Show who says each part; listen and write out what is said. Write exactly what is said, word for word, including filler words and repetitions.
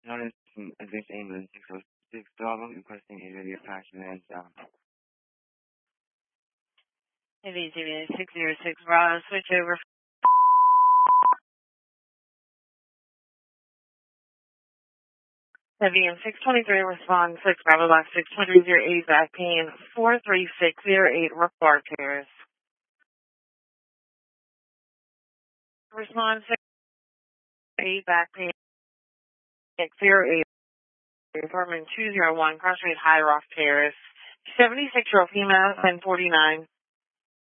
Speaker 1: Notice as this ambulance six oh six Bravo requesting immediate passion and down.
Speaker 2: Heavy duty six zero six Bravo, switch over. Heavy in six twenty-three, respond six Bravo Box six twenty zero eight, back pain four three six zero eight, report tears. Respond six eight, back pain six zero eight, apartment two zero one, cross street High Rock Terrace. seventy-six year old female, ten forty-nine.